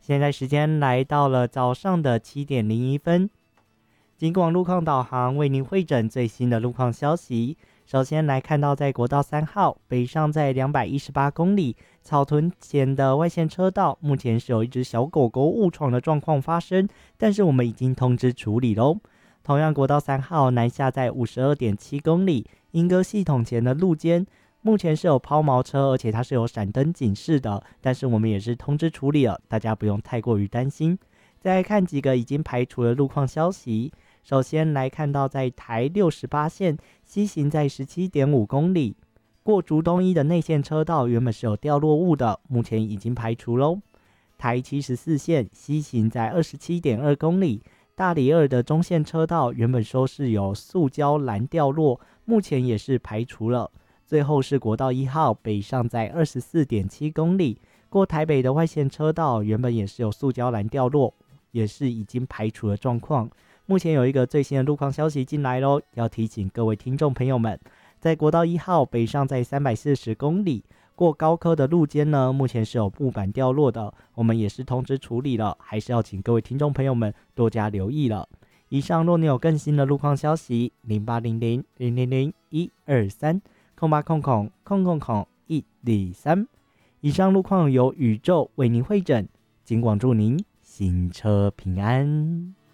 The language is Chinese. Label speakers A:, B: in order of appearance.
A: 现在时间来到了早上的7:01，警广路况导航为您汇整最新的路况消息。首先来看到，在国道3号北上在218公里草屯前的外线车道，目前是有一只小狗狗误闯的状况发生，但是我们已经通知处理咯。同样，国道3号南下在52.7公里莺歌系统前的路肩，目前是有抛锚车，而且它是有闪灯警示的，但是我们也是通知处理了，大家不用太过于担心。再来看几个已经排除的路况消息。首先来看到，在台68线西行在17.5公里，过竹东一的内线车道原本是有掉落物的，目前已经排除咯。台74线西行在27.2公里，大里二的中线车道原本说是有塑胶栏掉落，目前也是排除了。最后是国道1号北上在24.7公里，过台北的外线车道原本也是有塑胶栏掉落，也是已经排除的状况。目前有一个最新的路况消息进来咯，要提醒各位听众朋友们，在国道1号北上在340公里，过高科的路肩呢，目前是有木板掉落的，我们也是通知处理了，还是要请各位听众朋友们多加留意了。以上若你有更新的路况消息，0800-000-123-0800-123。以上路况由宇宙为您汇整，警广祝您行车平安。